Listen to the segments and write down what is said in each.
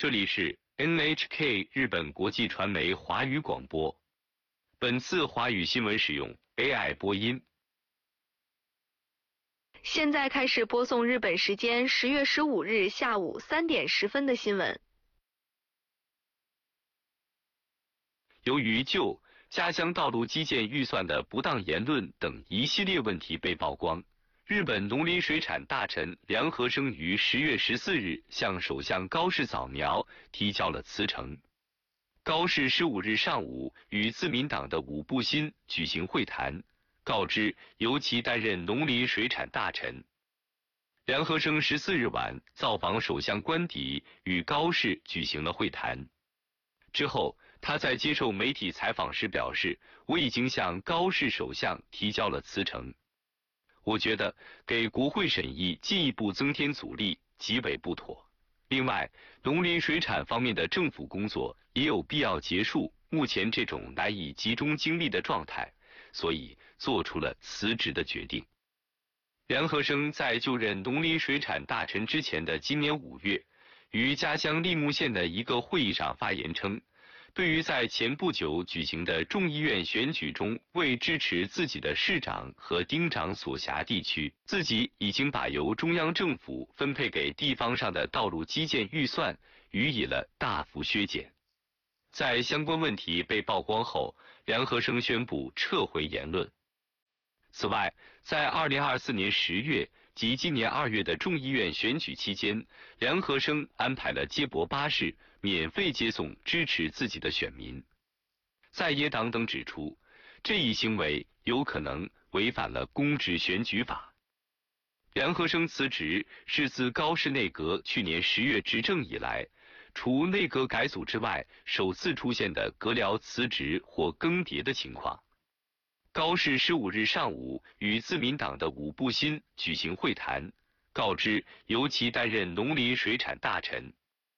这里是 NHK 日本国际传媒华语广播。本次华语新闻使用 AI 播音。 现在开始播送日本时间10月15日下午3点10分的新闻。 由于就家乡道路基建预算的不当言论等一系列问题被曝光，日本农林水产大臣梁和生于10月14日向首相高市早苗提交了辞呈。高市15日上午与自民党的武部新举行会谈，告知由其担任农林水产大臣。梁和生14日晚造访首相官邸，与高市举行了会谈。之后，他在接受媒体采访时表示，我已经向高市首相提交了辞呈。我觉得给国会审议进一步增添阻力极为不妥。另外，农林水产方面的政府工作也有必要结束目前这种难以集中精力的状态，所以做出了辞职的决定。梁和生在就任农林水产大臣之前的今年5月，于家乡立木县的一个会议上发言称，对于在前不久举行的众议院选举中为支持自己的市长和町长所辖地区，自己已经把由中央政府分配给地方上的道路基建预算予以了大幅削减。在相关问题被曝光后，梁和生宣布撤回言论。此外，在2024年10月及今年2月的众议院选举期间，梁和生安排了接驳巴士免费接送支持自己的选民。在野党等指出，这一行为有可能违反了公职选举法。梁和生辞职是自高市内阁去年10月执政以来，除内阁改组之外，首次出现的阁僚辞职或更迭的情况。高市15日上午与自民党的武部新举行会谈，告知由其担任农林水产大臣。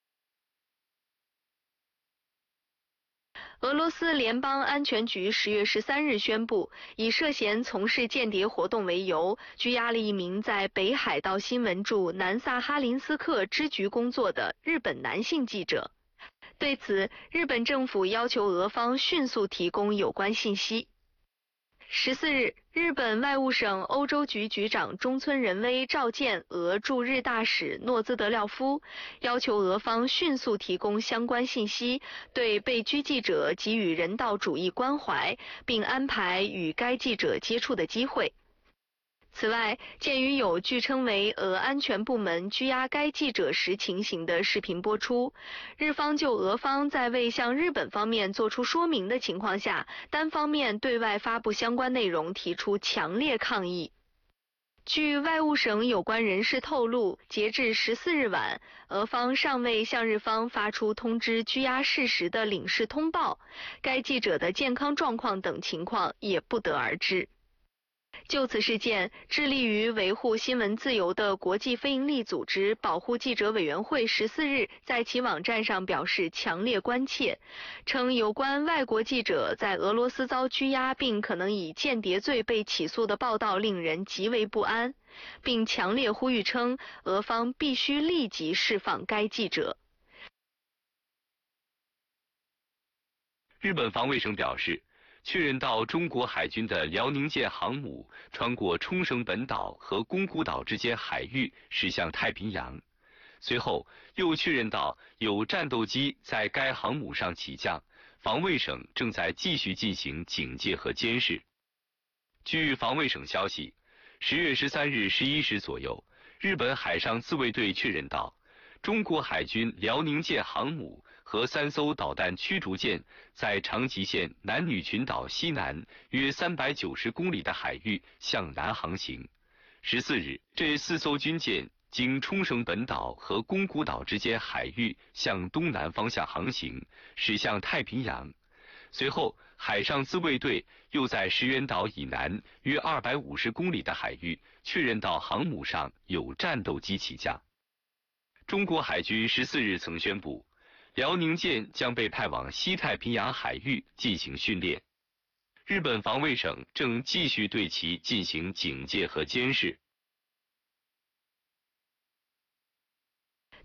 俄罗斯联邦安全局10月13日宣布，以涉嫌从事间谍活动为由，拘押了一名在北海道新闻驻南萨哈林斯克支局工作的日本男性记者。对此，日本政府要求俄方迅速提供有关信息。14日，日本外务省欧洲局局长中村仁威召见俄驻日大使诺兹德廖夫，要求俄方迅速提供相关信息，对被拘记者给予人道主义关怀，并安排与该记者接触的机会。此外，鉴于有据称为俄安全部门拘押该记者时情形的视频播出，日方就俄方在未向日本方面作出说明的情况下，单方面对外发布相关内容提出强烈抗议。据外务省有关人士透露，截至14日晚，俄方尚未向日方发出通知拘押事实的领事通报，该记者的健康状况等情况也不得而知。就此事件，致力于维护新闻自由的国际非营利组织保护记者委员会14日在其网站上表示强烈关切，称有关外国记者在俄罗斯遭拘押并可能以间谍罪被起诉的报道令人极为不安，并强烈呼吁称俄方必须立即释放该记者。 日本防卫省表示，确认到中国海军的辽宁舰航母穿过冲绳本岛和宫古岛之间海域驶向太平洋，随后又确认到有战斗机在该航母上起降，防卫省正在继续进行警戒和监视。据防卫省消息，10月13日11时左右，日本海上自卫队确认到，中国海军辽宁舰航母和3艘导弹驱逐舰在长崎县男女群岛西南约390公里的海域向南航行。14日，这4艘军舰经冲绳本岛和宫古岛之间海域向东南方向航行，驶向太平洋。随后，海上自卫队又在石垣岛以南约250公里的海域确认到航母上有战斗机起降。中国海军14日曾宣布，辽宁舰将被派往西太平洋海域进行训练。日本防卫省正继续对其进行警戒和监视。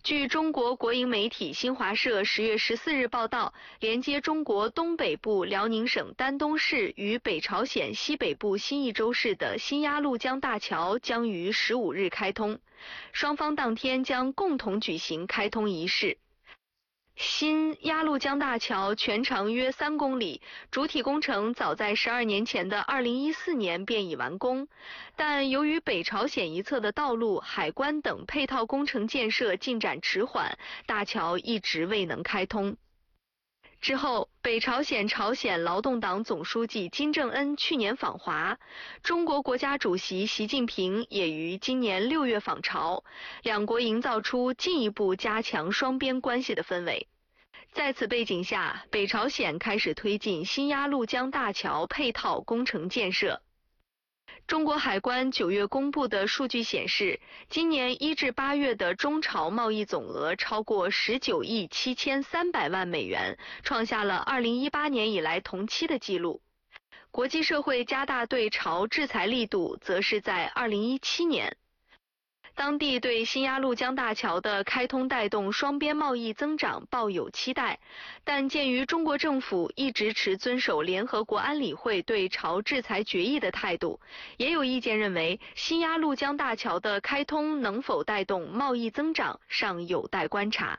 据中国国营媒体新华社10月14日报道，连接中国东北部辽宁省丹东市与北朝鲜西北部新义州市的新鸭绿江大桥将于15日开通，双方当天将共同举行开通仪式。新鸭绿江大桥全长约3公里，主体工程早在12年前的2014年便已完工，但由于北朝鲜一侧的道路、海关等配套工程建设进展迟缓，大桥一直未能开通。之后，北朝鲜朝鲜劳动党总书记金正恩去年访华，中国国家主席习近平也于今年6月访朝，两国营造出进一步加强双边关系的氛围。在此背景下，北朝鲜开始推进新鸭绿江大桥配套工程建设。中国海关9月公布的数据显示，今年1至8月的中朝贸易总额超过19亿7300万美元，创下了2018年以来同期的纪录。国际社会加大对朝制裁力度，则是在2017年。当地对新鸭绿江大桥的开通带动双边贸易增长抱有期待，但鉴于中国政府一直持遵守联合国安理会对朝制裁决议的态度，也有意见认为新鸭绿江大桥的开通能否带动贸易增长尚有待观察。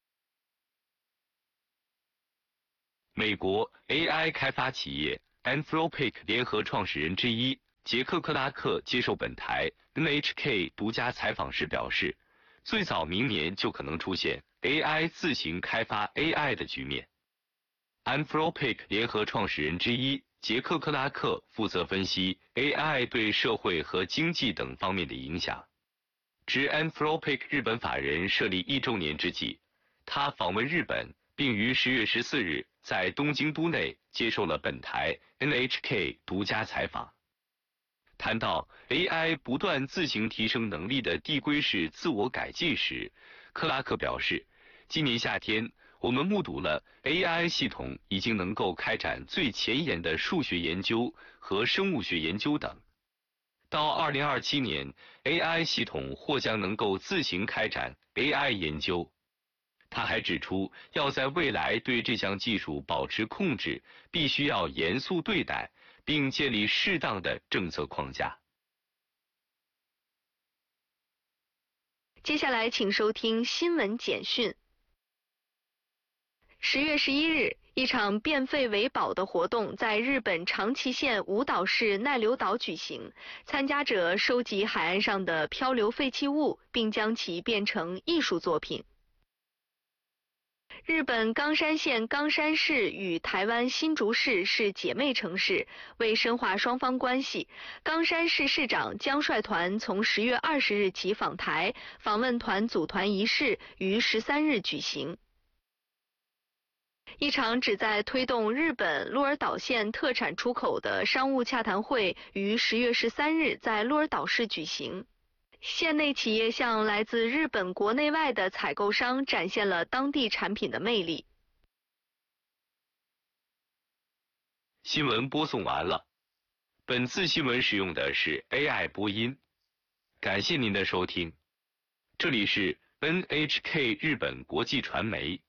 美国 AI 开发企业 Anthropic 联合创始人之一杰克·克拉克接受本台 NHK 独家采访时表示，最早明年就可能出现 AI 自行开发 AI 的局面。Anthropic 联合创始人之一杰克·克拉克负责分析 AI 对社会和经济等方面的影响。值 Anthropic 日本法人设立1周年之际，他访问日本，并于10月14日在东京都内接受了本台 NHK 独家采访。谈到 AI 不断自行提升能力的递归式自我改进时，克拉克表示，今年夏天我们目睹了 AI 系统已经能够开展最前沿的数学研究和生物学研究等。到2027年 ，AI 系统或将能够自行开展 AI 研究。他还指出，要在未来对这项技术保持控制，必须要严肃对待，并建立适当的政策框架。 接下来请收听新闻简讯。10月11日，一场变废为宝的活动在日本长崎县五岛市奈流岛举行，参加者收集海岸上的漂流废弃物，并将其变成艺术作品。日本冈山县冈山市与台湾新竹市是姐妹城市，为深化双方关系，冈山市市长将率团从10月20日起访台，访问团组团仪式于13日举行。一场旨在推动日本鹿儿岛县特产出口的商务洽谈会于10月13日在鹿儿岛市举行。县内企业向来自日本国内外的采购商展现了当地产品的魅力。 新闻播送完了，本次新闻使用的是 AI 播音，感谢您的收听。这里是 NHK 日本国际传媒。